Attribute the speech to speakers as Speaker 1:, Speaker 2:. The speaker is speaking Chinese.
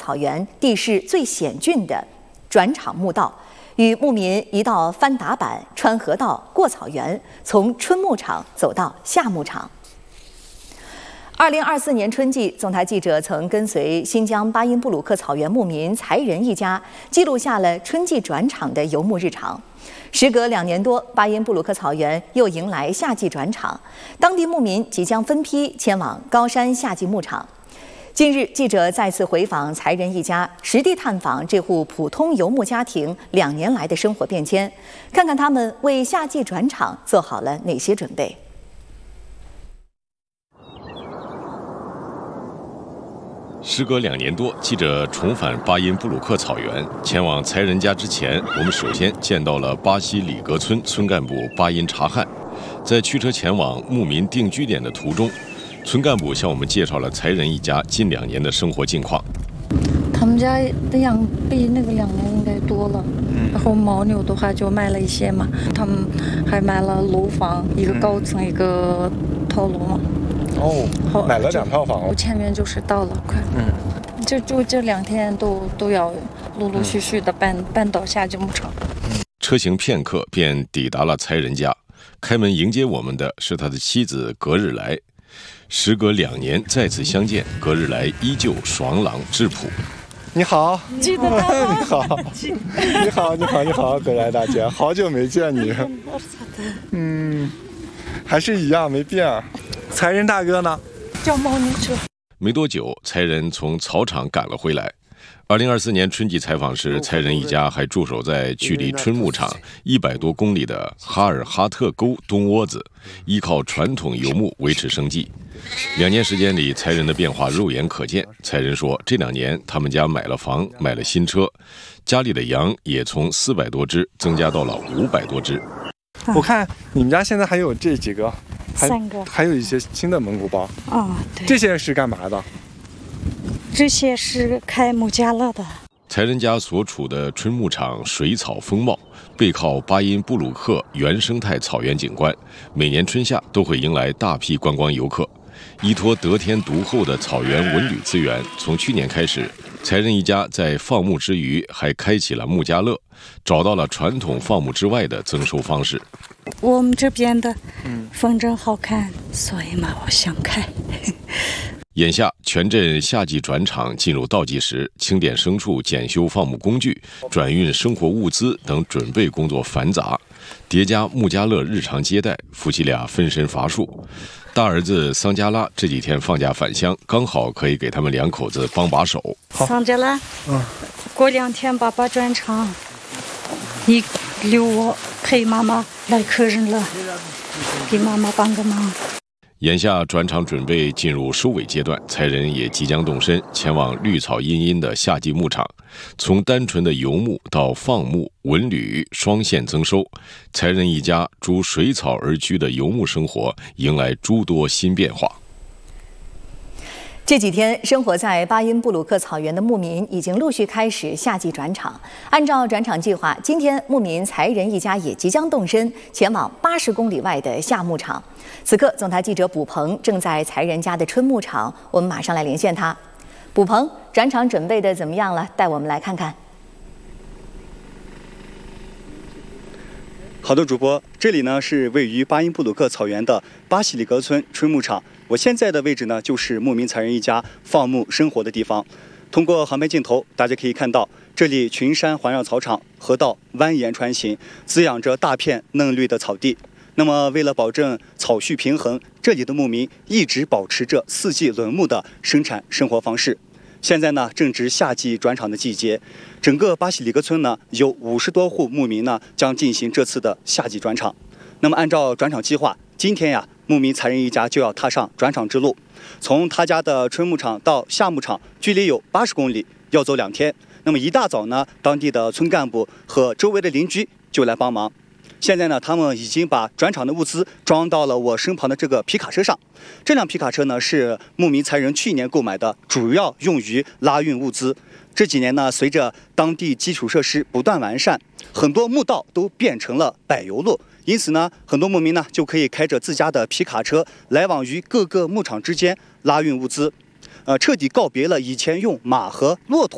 Speaker 1: 草原地势最险峻的转场墓道，与牧民一道翻打板、穿河道、过草原，从春牧场走到夏牧场。2024年春季，总台记者曾跟随新疆巴音布鲁克草原牧民才仁一家，记录下了春季转场的游牧日常。时隔2年多，巴音布鲁克草原又迎来夏季转场，当地牧民即将分批前往高山夏季牧场。近日，记者再次回访才仁一家，实地探访这户普通游牧家庭2年来的生活变迁，看看他们为夏季转场做好了哪些准备。
Speaker 2: 时隔2年多，记者重返巴音布鲁克草原，前往才仁家之前，我们首先见到了巴西里格村村干部巴音察汉。在驱车前往牧民定居点的途中，村干部向我们介绍了才仁一家近2年的生活近况。
Speaker 3: 他们家的羊比那个2年应该多了，然后牦牛的话就卖了一些嘛，他们还买了楼房，一个高层一个套楼嘛。
Speaker 4: 哦，买了2套房了。
Speaker 3: 前面就是到了，快，就这2天都要陆陆续续的搬到夏季牧场。
Speaker 2: 车行片刻便抵达了才仁家，开门迎接我们的是他的妻子葛日来。时隔2年再次相见，葛日来依旧爽朗质朴。
Speaker 4: 你好，
Speaker 3: 记得吗？
Speaker 4: 你好，葛来大姐，好久没见你。还是一样没变。才仁大哥呢？
Speaker 3: 叫牦牛车。
Speaker 2: 没多久，才仁从草场赶了回来。2024年春季采访时，才仁一家还驻守在距离春牧场100多公里的哈尔哈特沟东窝子，依靠传统游牧维持生计。2年时间里，才仁的变化肉眼可见。才仁说，这2年他们家买了房，买了新车，家里的羊也从400多只增加到了500多只。
Speaker 4: 我看你们家现在还有这几个
Speaker 3: ，3个，
Speaker 4: 还有一些新的蒙古包。
Speaker 3: 对。
Speaker 4: 这些是干嘛的？
Speaker 3: 这些是开牧家乐的。
Speaker 2: 才仁家所处的春牧场水草丰茂，背靠巴音布鲁克原生态草原景观，每年春夏都会迎来大批观光游客。依托得天独厚的草原文旅资源，从去年开始，才仁一家在放牧之余还开启了牧家乐，找到了传统放牧之外的增收方式。
Speaker 3: 我们这边的风筝好看，所以嘛，我想开。
Speaker 2: 眼下，全镇夏季转场进入倒计时，清点牲畜、检修放牧工具、转运生活物资等准备工作繁杂，叠加牧家乐日常接待，夫妻俩分身乏术。大儿子桑加拉这几天放假返乡，刚好可以给他们2口子帮把手。
Speaker 3: 桑加拉，过2天爸爸转场，你留我陪妈妈来客人了，给妈妈帮个忙。
Speaker 2: 眼下转场准备进入收尾阶段，才仁也即将动身前往绿草茵茵的夏季牧场。从单纯的游牧到放牧、文旅双线增收，才仁一家逐水草而居的游牧生活迎来诸多新变化。
Speaker 1: 这几天，生活在巴音布鲁克草原的牧民已经陆续开始夏季转场。按照转场计划，今天牧民才仁一家也即将动身前往80公里外的夏牧场。此刻，总台记者卜鹏正在才仁家的春牧场，我们马上来连线他。卜鹏，转场准备的怎么样了？带我们来看看。
Speaker 5: 好的，主播，这里呢是位于巴音布鲁克草原的巴西里格村春牧场。我现在的位置呢，就是牧民才仁一家放牧生活的地方。通过航拍镜头，大家可以看到，这里群山环绕草场，河道蜿蜒穿行，滋养着大片嫩绿的草地。那么，为了保证草畜平衡，这里的牧民一直保持着4季轮牧的生产生活方式。现在呢，正值夏季转场的季节，整个巴西里格村呢有50多户牧民呢将进行这次的夏季转场。那么，按照转场计划，今天呀，牧民才仁一家就要踏上转场之路。从他家的春牧场到夏牧场，距离有80公里，要走2天。那么一大早呢，当地的村干部和周围的邻居就来帮忙。现在呢，他们已经把转场的物资装到了我身旁的这个皮卡车上。这辆皮卡车呢，是牧民才仁去年购买的，主要用于拉运物资。这几年呢，随着当地基础设施不断完善，很多牧道都变成了柏油路，因此呢，很多牧民呢就可以开着自家的皮卡车来往于各个牧场之间拉运物资，彻底告别了以前用马和骆驼